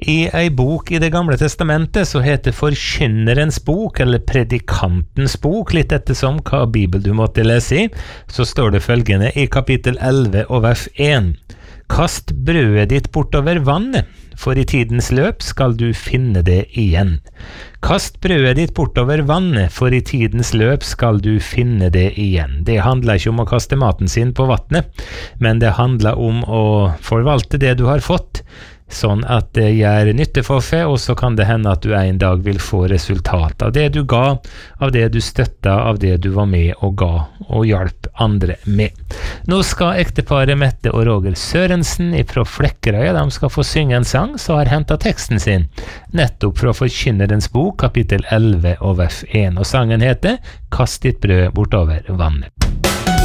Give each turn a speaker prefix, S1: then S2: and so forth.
S1: I ei bok I det gamle testamentet så heter Forkynnerens bok, eller Predikantens bok, litt ettersom hva bibel du måtte lese I, så står det følgende I kapittel 11 og vers 1. Kast brødet ditt bortover vannet, for I tidens løp skal du finne det igjen. Kast brødet ditt bortover vannet, for I tidens løp skal du finne det igjen. Det handler ikke om å kaste maten sin på vattnet, men det handler om å forvalte det du har fått, sånn at det gjør nytte for seg, og så kan det hende at du en dag vil få resultat av det du ga, av det du støtta, av det du var med og ga, og hjalp andre med. Nå skal ekteparet Mette og Roger Sørensen fra Flekkerøya, de skal få synge en sang, så har hentet teksten sin, nettopp fra Forkynnerens bok, kapittel 11 og vers 1, og sangen heter «Kast ditt brød bortover vannet».